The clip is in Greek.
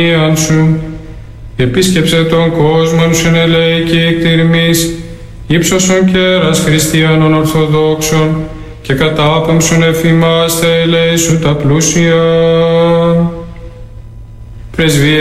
σου. Επίσκεψε τον κόσμο σου εν ελέη και εκτιρμής, ύψωσον κέρας χριστιανών Ορθοδόξων και κατάπεμψον εφημάς τα ελέη σου τα πλούσια. Πρεσβεία